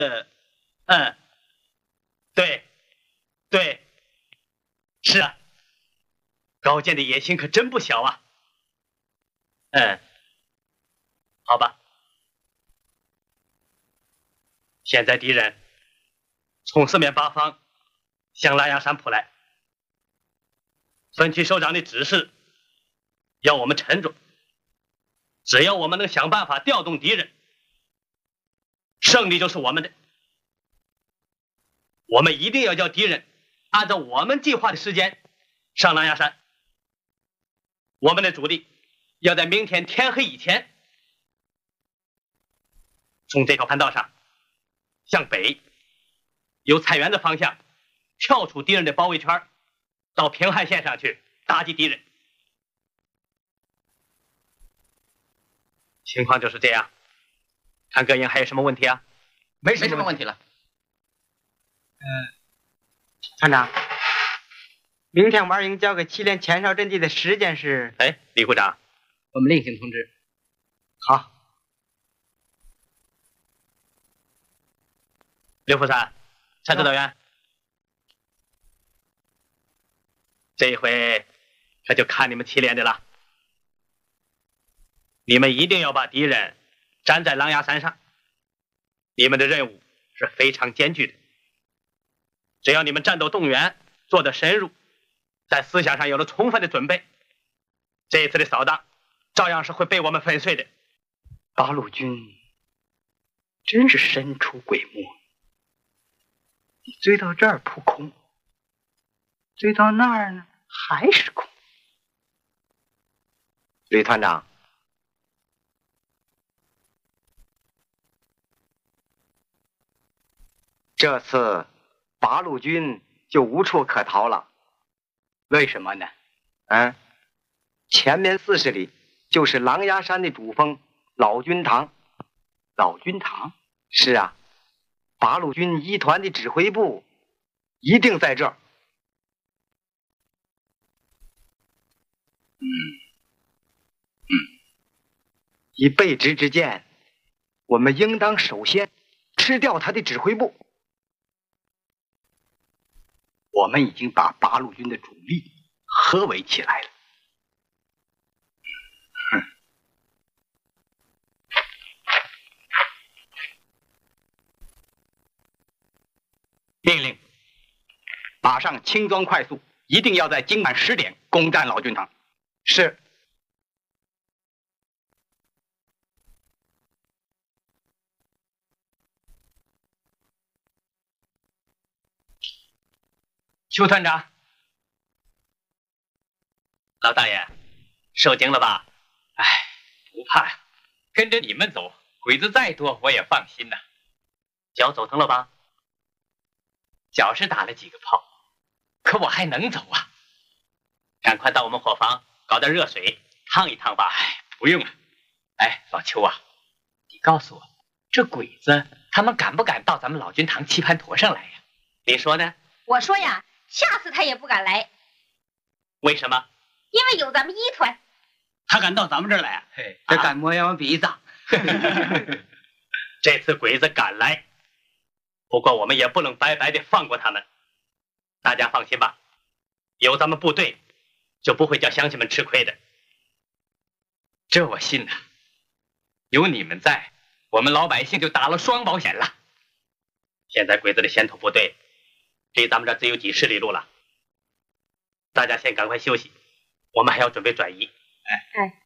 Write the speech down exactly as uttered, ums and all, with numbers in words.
呃，嗯，对，对，是啊，高见的野心可真不小啊。嗯，好吧。现在敌人从四面八方向拉雅山扑来，分区首长的指示要我们沉着，只要我们能想办法调动敌人，胜利就是我们的。我们一定要叫敌人按照我们计划的时间上狼牙山。我们的主力要在明天天黑以前从这条盘道上向北，由菜园的方向跳出敌人的包围圈，到平汉线上去打击敌人。情况就是这样。看各营还有什么问题啊？ 没什么问题了。 呃，团长，明天王营交给祁连前哨阵地的时间是？ 哎，李股长， 我们另行通知。 好。 刘福山，蔡指导员，这一回可就看你们祁连的了。你们一定要把敌人粘在狼牙山上。你们的任务是非常艰巨的。只要你们战斗动员做得深入，在思想上有了充分的准备，这一次的扫荡照样是会被我们粉碎的。 八路军真是神出鬼没，你追到这儿扑空，追到那儿呢还是空。吕团长，这次八路军就无处可逃了。为什么呢？嗯，前面四十里就是狼牙山的主峰老君堂。老君堂？是啊，八路军一团的指挥部一定在这儿。嗯嗯，以备职之见，我们应当首先吃掉他的指挥部。我们已经把八路军的主力合围起来了。嗯，命令，马上轻装快速，一定要在今晚十点攻占老君堂。是。 邱团长，老大爷，受惊了吧？ 哎，不怕呀，跟着你们走，鬼子再多我也放心呐。 脚走疼了吧？ 脚是打了几个炮，可我还能走啊。 赶快到我们伙房搞点热水烫一烫吧。 哎，不用了。哎，老邱啊，你告诉我，这鬼子他们敢不敢到咱们老君堂棋盘坨上来呀？ 你说呢？ 我说呀，下次他也不敢来。 为什么？ 因为有咱们一团。 他敢到咱们这儿来？ 嘿， 这敢摸羊鼻子。 这次鬼子敢来，不过我们也不能白白的放过他们。大家放心吧，有咱们部队，就不会叫乡亲们吃亏的。 这我信呐，有你们在，我们老百姓就打了双保险了。 现在鬼子的先头部队离咱们这儿只有几十里路了，大家先赶快休息，我们还要准备转移。 哎哎。